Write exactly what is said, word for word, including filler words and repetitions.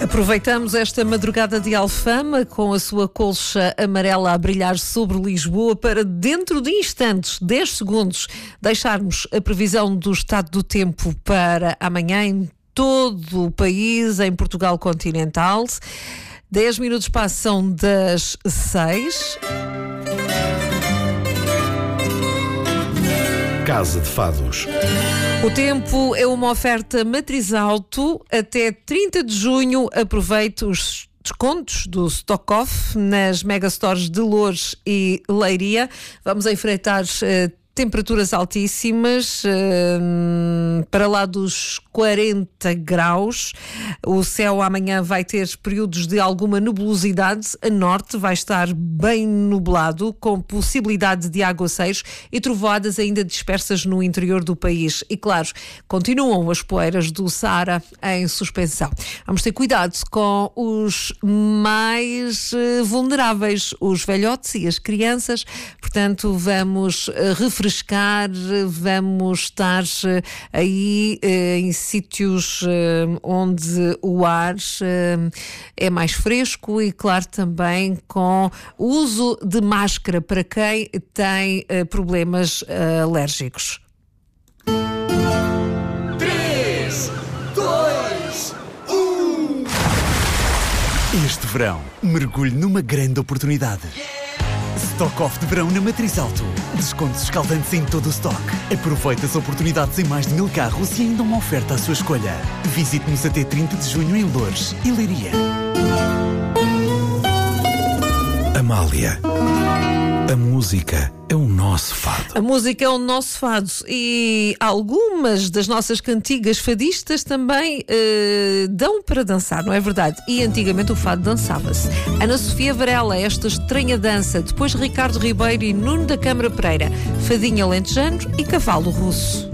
Aproveitamos esta madrugada de Alfama com a sua colcha amarela a brilhar sobre Lisboa para, dentro de instantes, dez segundos, deixarmos a previsão do estado do tempo para amanhã em todo o país, em Portugal continental. dez minutos passam das seis. Casa de Fados. O tempo é uma oferta Matriz Auto. Até trinta de junho aproveite os descontos do Stock Off nas megastores de Loures e Leiria. Vamos enfrentar uh, temperaturas altíssimas, uh, para lá dos quarenta graus. O céu amanhã vai ter períodos de alguma nebulosidade. A norte vai estar bem nublado, com possibilidade de aguaceiros e trovoadas ainda dispersas no interior do país. E claro, continuam as poeiras do Saara em suspensão. Vamos ter cuidado com os mais uh, vulneráveis, os velhotes e as crianças. Portanto, vamos uh, refrescar, vamos estar uh, aí uh, em sítios uh, onde o ar uh, é mais fresco e, claro, também com o uso de máscara para quem tem uh, problemas uh, alérgicos. três, dois, um. Este verão, mergulhe numa grande oportunidade. Stock Off de verão na Matriz Auto. Descontos escaldantes em todo o stock. Aproveite as oportunidades em mais de mil carros e ainda uma oferta à sua escolha. Visite-nos até trinta de junho em Loures e Leiria. Amália. A música é o nosso fado. A música é o nosso fado e algumas das nossas cantigas fadistas também eh, dão para dançar, não é verdade? E antigamente o fado dançava-se. Ana Sofia Varela, esta estranha dança, depois Ricardo Ribeiro e Nuno da Câmara Pereira, fadinha alentejano e cavalo russo.